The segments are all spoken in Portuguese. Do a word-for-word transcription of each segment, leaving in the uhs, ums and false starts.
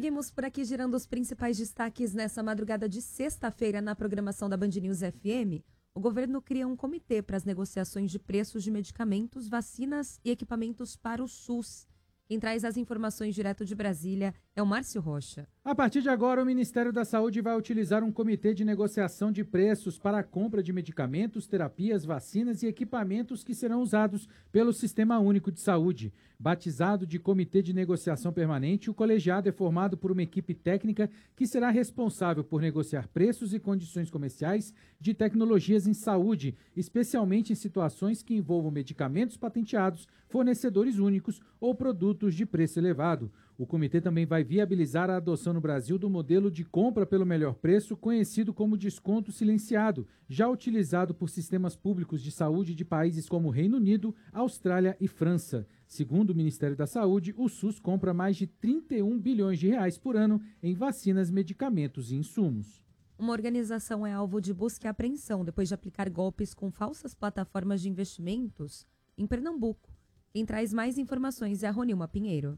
Seguimos por aqui girando os principais destaques nessa madrugada de sexta-feira na programação da Band News F M. O governo cria um comitê para as negociações de preços de medicamentos, vacinas e equipamentos para o SUS. Quem traz as informações direto de Brasília é o Márcio Rocha. A partir de agora, o Ministério da Saúde vai utilizar um comitê de negociação de preços para a compra de medicamentos, terapias, vacinas e equipamentos que serão usados pelo Sistema Único de Saúde. Batizado de Comitê de Negociação Permanente, o colegiado é formado por uma equipe técnica que será responsável por negociar preços e condições comerciais de tecnologias em saúde, especialmente em situações que envolvam medicamentos patenteados, fornecedores únicos ou produtos de preço elevado. O comitê também vai viabilizar a adoção no Brasil do modelo de compra pelo melhor preço, conhecido como desconto silenciado, já utilizado por sistemas públicos de saúde de países como Reino Unido, Austrália e França. Segundo o Ministério da Saúde, o SUS compra mais de trinta e um bilhões de reais por ano em vacinas, medicamentos e insumos. Uma organização é alvo de busca e apreensão depois de aplicar golpes com falsas plataformas de investimentos em Pernambuco. Quem traz mais informações é a Ronilma Pinheiro.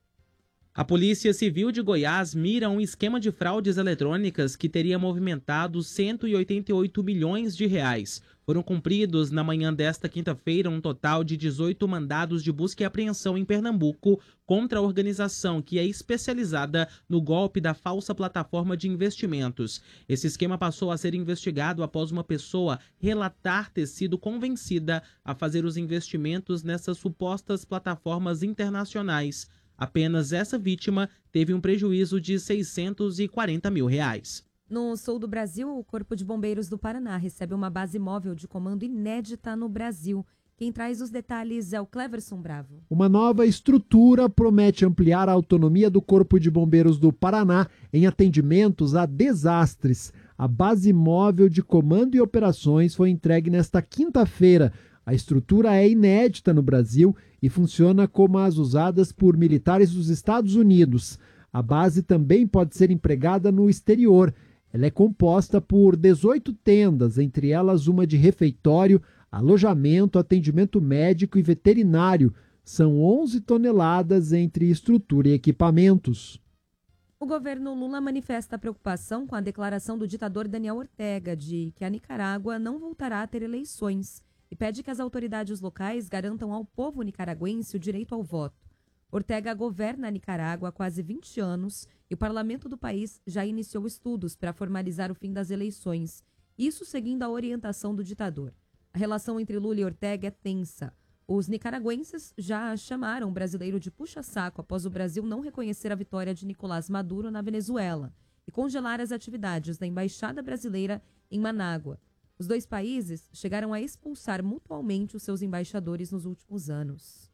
A Polícia Civil de Goiás mira um esquema de fraudes eletrônicas que teria movimentado cento e oitenta e oito milhões de reais. Foram cumpridos na manhã desta quinta-feira um total de dezoito mandados de busca e apreensão em Pernambuco contra a organização que é especializada no golpe da falsa plataforma de investimentos. Esse esquema passou a ser investigado após uma pessoa relatar ter sido convencida a fazer os investimentos nessas supostas plataformas internacionais. Apenas essa vítima teve um prejuízo de seiscentos e quarenta mil reais. No sul do Brasil, o Corpo de Bombeiros do Paraná recebe uma base móvel de comando inédita no Brasil. Quem traz os detalhes é o Cleverson Bravo. Uma nova estrutura promete ampliar a autonomia do Corpo de Bombeiros do Paraná em atendimentos a desastres. A base móvel de comando e operações foi entregue nesta quinta-feira. A estrutura é inédita no Brasil e funciona como as usadas por militares dos Estados Unidos. A base também pode ser empregada no exterior. Ela é composta por dezoito tendas, entre elas uma de refeitório, alojamento, atendimento médico e veterinário. São onze toneladas entre estrutura e equipamentos. O governo Lula manifesta preocupação com a declaração do ditador Daniel Ortega de que a Nicarágua não voltará a ter eleições e pede que as autoridades locais garantam ao povo nicaragüense o direito ao voto. Ortega governa a Nicarágua há quase vinte anos e o parlamento do país já iniciou estudos para formalizar o fim das eleições, isso seguindo a orientação do ditador. A relação entre Lula e Ortega é tensa. Os nicaragüenses já chamaram o brasileiro de puxa-saco após o Brasil não reconhecer a vitória de Nicolás Maduro na Venezuela e congelar as atividades da Embaixada Brasileira em Manágua. Os dois países chegaram a expulsar mutualmente os seus embaixadores nos últimos anos.